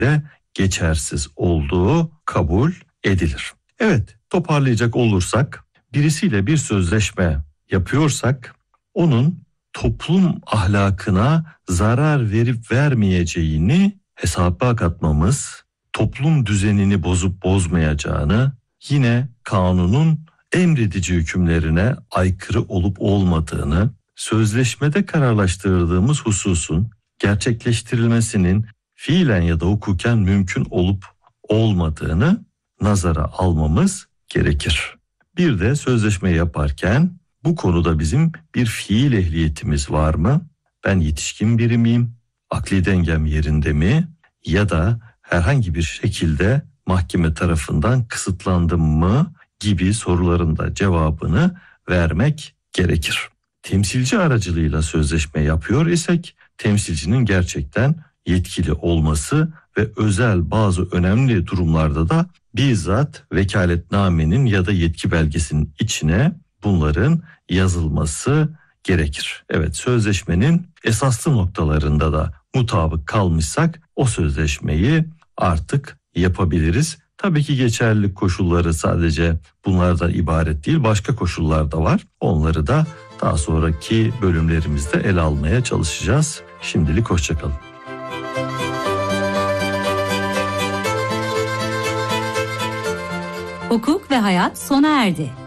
de geçersiz olduğu kabul edilir. Evet, toparlayacak olursak, birisiyle bir sözleşme yapıyorsak onun toplum ahlakına zarar verip vermeyeceğini hesaba katmamız, toplum düzenini bozup bozmayacağını, yine kanunun emredici hükümlerine aykırı olup olmadığını, sözleşmede kararlaştırdığımız hususun gerçekleştirilmesinin fiilen ya da hukuken mümkün olup olmadığını nazara almamız gerekir. Bir de sözleşme yaparken bu konuda bizim bir fiil ehliyetimiz var mı? Ben yetişkin biri miyim? Akli dengem yerinde mi? Ya da herhangi bir şekilde mahkeme tarafından kısıtlandım mı gibi soruların da cevabını vermek gerekir. Temsilci aracılığıyla sözleşme yapıyor isek, temsilcinin gerçekten yetkili olması ve özel bazı önemli durumlarda da bizzat vekaletnamenin ya da yetki belgesinin içine bunların yazılması gerekir. Evet, sözleşmenin esaslı noktalarında da mutabık kalmışsak o sözleşmeyi artık yapabiliriz. Tabii ki geçerlilik koşulları sadece bunlardan ibaret değil, başka koşullar da var. Onları da daha sonraki bölümlerimizde ele almaya çalışacağız. Şimdilik hoşça kalın. Hukuk ve hayat sona erdi.